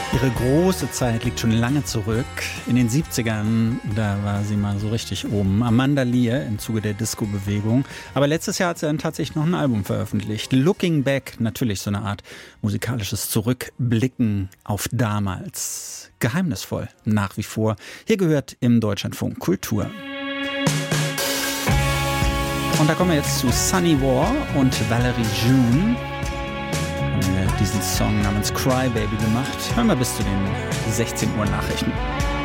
Ihre große Zeit liegt schon lange zurück. In den 70ern, da war sie mal so richtig oben. Amanda Lear im Zuge der Disco-Bewegung. Aber letztes Jahr hat sie dann tatsächlich noch ein Album veröffentlicht. Looking Back, natürlich so eine Art musikalisches Zurückblicken auf damals. Geheimnisvoll, nach wie vor. Hier gehört im Deutschlandfunk Kultur. Und da kommen wir jetzt zu Sunny War und Valerie June. Diesen Song namens Cry Baby gemacht. Hören wir bis zu den 16 Uhr Nachrichten.